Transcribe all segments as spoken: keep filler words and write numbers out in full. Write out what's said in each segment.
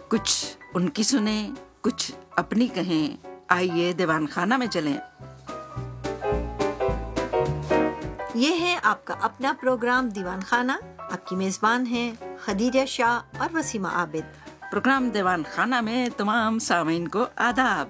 کچھ ان کی سنیں، کچھ اپنی کہیں۔ آئیے دیوان خانہ میں چلیں۔ یہ ہے آپ کا اپنا پروگرام دیوان خانہ۔ آپ کی میزبان ہیں خدیجہ شاہ اور وسیمہ عابد۔ پروگرام دیوان خانہ میں تمام سامعین کو آداب۔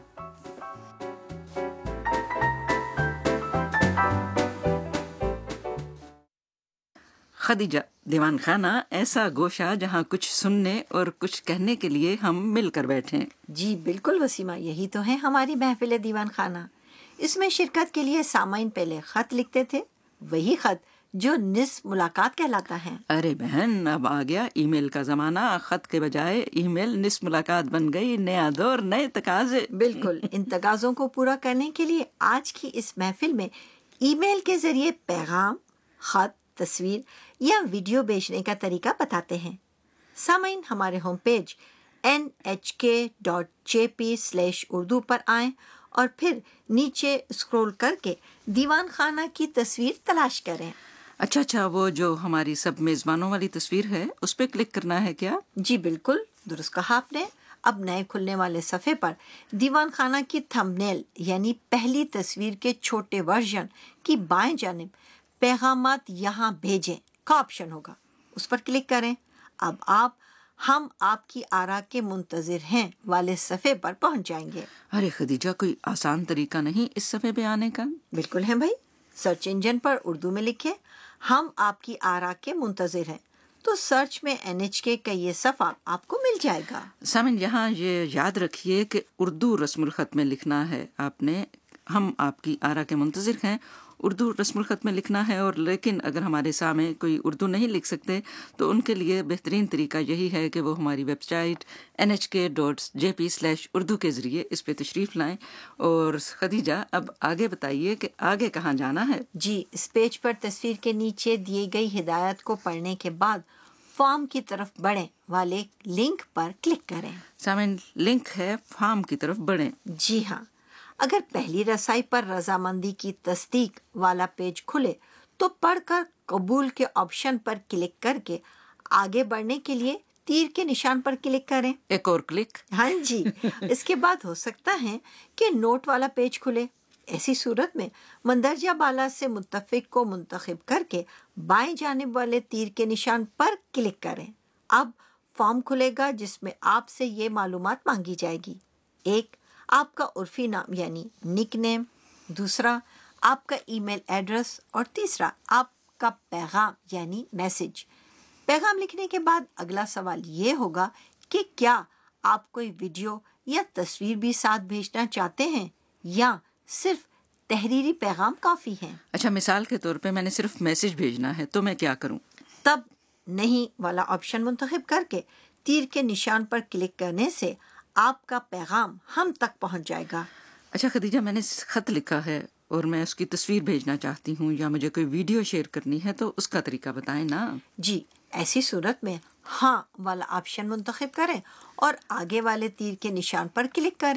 خدیجہ، دیوان خانہ ایسا گوشہ جہاں کچھ سننے اور کچھ کہنے کے لیے ہم مل کر بیٹھیں۔ جی بالکل وسیمہ، یہی تو ہے ہماری محفل دیوان خانہ۔ اس میں شرکت کے لیے سامعین پہلے خط لکھتے تھے، وہی خط جو نصف ملاقات کہلاتا ہے۔ ارے بہن، اب آ گیا ای میل کا زمانہ۔ خط کے بجائے ای میل نصف ملاقات بن گئی۔ نیا دور، نئے تقاضے۔ بالکل، ان تقاضوں کو پورا کرنے کے لیے آج کی اس محفل میں ای میل کے ذریعے پیغام، خط، تصویر یا ویڈیو بھیجنے کا طریقہ بتاتے ہیں۔ سامعین ہمارے ہوم پیج این ایچ کے dot J P slash Urdu پر آئیں اور پھر نیچے اسکرول کر کے دیوان خانہ کی تصویر تلاش کریں۔ اچھا اچھا، وہ جو ہماری سب میزبانوں والی تصویر ہے اس پہ کلک کرنا ہے کیا؟ جی بالکل، درست کہا آپ نے۔ اب نئے کھلنے والے صفحے پر دیوان خانہ کی تھمبنیل یعنی پہلی تصویر کے چھوٹے ورژن کی بائیں جانب پیغامات یہاں بھیجیں کا آپشن ہوگا، اس پر کلک کریں۔ اب آپ ہم آپ کی آراء کے منتظر ہیں والے صفحے پر پہنچ جائیں گے۔ ارے خدیجہ، کوئی آسان طریقہ نہیں اس صفحے پہ آنے کا؟ بالکل ہے بھائی، سرچ انجن پر اردو میں لکھیں ہم آپ کی آراء کے منتظر ہیں، تو سرچ میں این ایچ کے کا یہ صفحہ آپ کو مل جائے گا۔ سامن، یہاں یہ یاد رکھیے کہ اردو رسم الخط میں لکھنا ہے آپ نے۔ ہم آپ کی آراء کے منتظر ہیں اردو رسم الخط میں لکھنا ہے، اور لیکن اگر ہمارے سامنے کوئی اردو نہیں لکھ سکتے تو ان کے لیے بہترین طریقہ یہی ہے کہ وہ ہماری ویب سائٹ این ایچ کے dot J P slash Urdu کے ذریعے اس پہ تشریف لائیں۔ اور خدیجہ، اب آگے بتائیے کہ آگے کہاں جانا ہے؟ جی، اس پیج پر تصویر کے نیچے دیے گئی ہدایت کو پڑھنے کے بعد فارم کی طرف بڑھیں والے لنک پر کلک کریں۔ سامن، لنک ہے فارم کی طرف بڑھیں۔ جی ہاں، اگر پہلی رسائی پر رضامندی کی تصدیق والا پیج کھلے تو پڑھ کر قبول کے آپشن پر کلک کر کے آگے بڑھنے کے لیے تیر کے نشان پر کلک کریں۔ ایک اور کلک۔ ہاں جی، اس کے بعد ہو سکتا ہے کہ نوٹ والا پیج کھلے۔ ایسی صورت میں مندرجہ بالا سے متفق کو منتخب کر کے بائیں جانب والے تیر کے نشان پر کلک کریں۔ اب فارم کھلے گا جس میں آپ سے یہ معلومات مانگی جائے گی۔ ایک، آپ کا عرفی نام یعنی نک نیم، دوسرا آپ کا ای میل ایڈریس، اور تیسرا آپ کا پیغام یعنی میسج۔ پیغام لکھنے کے بعد اگلا سوال یہ ہوگا کہ کیا آپ کوئی ویڈیو یا تصویر بھی ساتھ بھیجنا چاہتے ہیں یا صرف تحریری پیغام کافی ہے؟ اچھا، مثال کے طور پہ میں نے صرف میسج بھیجنا ہے تو میں کیا کروں؟ تب نہیں والا آپشن منتخب کر کے تیر کے نشان پر کلک کرنے سے آپ کا پیغام ہم تک پہنچ جائے گا۔ اچھا خدیجہ، میں نے خط لکھا ہے اور میں اس کی تصویر بھیجنا چاہتی ہوں یا مجھے کوئی ویڈیو شیئر کرنی ہے تو اس کا طریقہ بتائیں نا۔ جی، ایسی صورت میں ہاں والا آپشن منتخب کریں اور آگے والے تیر کے نشان پر کلک کریں۔